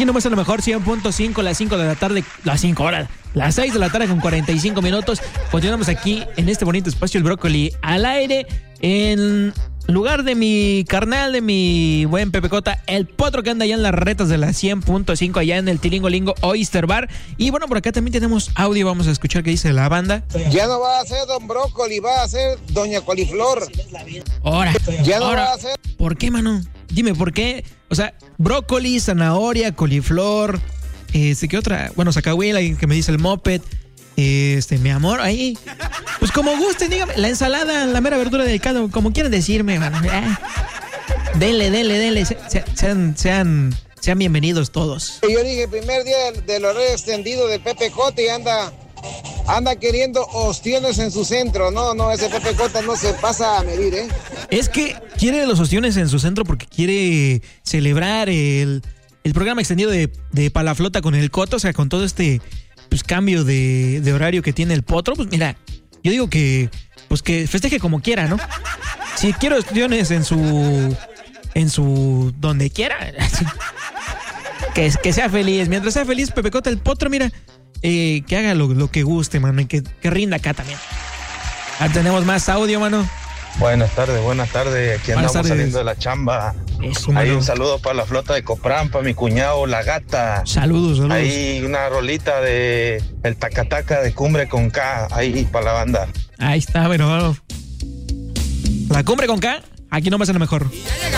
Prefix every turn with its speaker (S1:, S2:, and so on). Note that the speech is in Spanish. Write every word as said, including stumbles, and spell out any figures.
S1: Aquí nomás a lo mejor cien punto cinco, las cinco de la tarde, las cinco horas, las seis de la tarde con cuarenta y cinco minutos. Continuamos aquí en este bonito espacio, el brócoli al aire, en lugar de mi carnal, de mi buen Pepe Cota, el potro que anda allá en las retas de la cien punto cinco, allá en el Tilingolingo Oyster Bar. Y bueno, por acá también tenemos audio, vamos a escuchar qué dice la banda.
S2: Ya no va a ser Don Brócoli, va a ser Doña Coliflor.
S1: Ahora,
S2: ya no
S1: ahora,
S2: va a ser.
S1: ¿Por qué, mano? Dime, ¿por qué? O sea, brócoli, zanahoria, coliflor, este, ¿qué otra? Bueno, zacahuila, que me dice el moped. Este, mi amor, ahí. Pues como gusten, dígame. La ensalada, la mera verdura del caldo, como quieran decirme, mano. Eh. Denle, denle, denle. Se, se, sean, sean, sean bienvenidos todos.
S2: Yo dije, primer día del, del horario extendido de Pepe Cota y anda, anda queriendo ostiones en su centro. No, no, ese Pepe Cota no se pasa a medir, ¿eh?
S1: Es que quiere los ostiones en su centro porque quiere celebrar el, el programa extendido de, de Palaflota con el Coto, o sea, con todo este pues cambio de, de horario que tiene el potro. Pues mira, yo digo que pues que festeje como quiera, ¿no? Si quiero ostiones en su en su donde quiera, que, que sea feliz. Mientras sea feliz Pepe Cota el potro, mira, eh, que haga lo, lo que guste, mano, y que, que rinda acá también. Ahora tenemos más audio, mano.
S3: Buenas tardes, buenas tardes. Aquí
S1: buenas
S3: andamos
S1: tardes.
S3: Saliendo de la chamba.
S1: Eso,
S3: Ahí
S1: mano.
S3: un saludo para la flota de Copran, para mi cuñado La Gata.
S1: Saludos, saludos.
S3: Ahí una rolita de el tacataca de Cumbre con K, ahí para la banda.
S1: Ahí está, bueno, la Cumbre con K, aquí nomás es lo mejor.